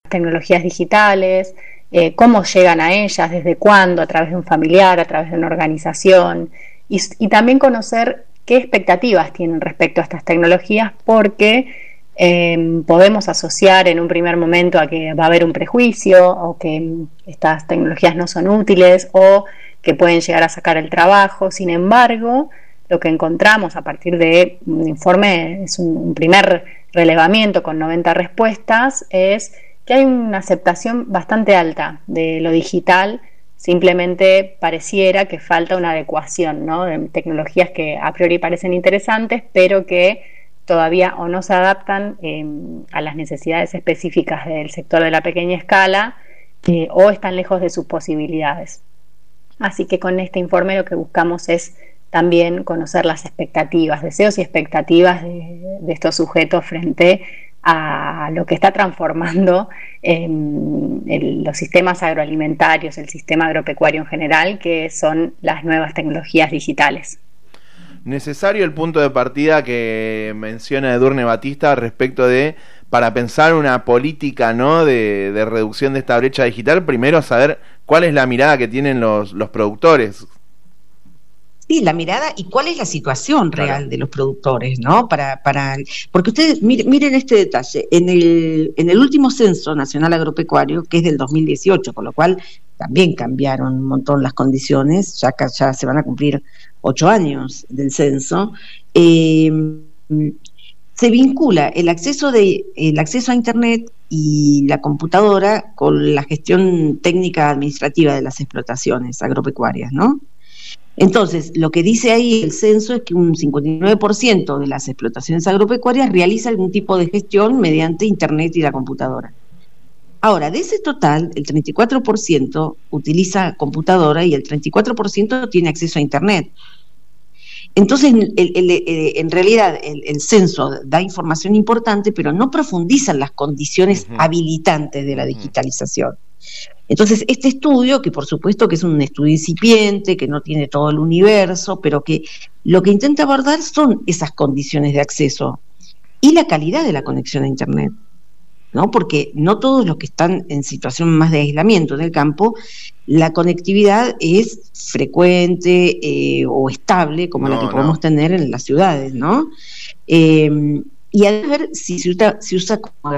tecnologías digitales, cómo llegan a ellas, desde cuándo, a través de un familiar, a través de una organización, y también conocer qué expectativas tienen respecto a estas tecnologías, porque podemos asociar en un primer momento a que va a haber un prejuicio, o que estas tecnologías no son útiles, o que pueden llegar a sacar el trabajo. Sin embargo, lo que encontramos a partir de un informe, es un primer relevamiento con 90 respuestas, es que hay una aceptación bastante alta de lo digital. Simplemente pareciera que falta una adecuación, ¿no?, de tecnologías que a priori parecen interesantes, pero que todavía o no se adaptan a las necesidades específicas del sector de la pequeña escala, o están lejos de sus posibilidades. Así que con este informe lo que buscamos es también conocer las expectativas, deseos y expectativas de estos sujetos frente a lo que está transformando los sistemas agroalimentarios, el sistema agropecuario en general, que son las nuevas tecnologías digitales. Necesario el punto de partida que menciona Edurne Batista respecto de, para pensar una política, ¿no?, de reducción de esta brecha digital, primero saber cuál es la mirada que tienen los productores. Sí, la mirada y cuál es la situación real de los productores, ¿no? Porque ustedes miren este detalle. En el último censo nacional agropecuario, que es del 2018, con lo cual también cambiaron un montón las condiciones, ya se van a cumplir 8 años del censo, se vincula el acceso a Internet y la computadora con la gestión técnica administrativa de las explotaciones agropecuarias, ¿no? Entonces, lo que dice ahí el censo es que un 59% de las explotaciones agropecuarias realiza algún tipo de gestión mediante Internet y la computadora. Ahora, de ese total, el 34% utiliza computadora y el 34% tiene acceso a Internet. Entonces, en realidad, el censo da información importante, pero no profundiza en las condiciones habilitantes de la digitalización. Entonces, este estudio, que por supuesto que es un estudio incipiente, que no tiene todo el universo, pero que lo que intenta abordar son esas condiciones de acceso y la calidad de la conexión a Internet, ¿no? Porque no todos los que están en situación más de aislamiento en el campo, la conectividad es frecuente o estable, como la que podemos tener en las ciudades, ¿no? Y a ver si se usa como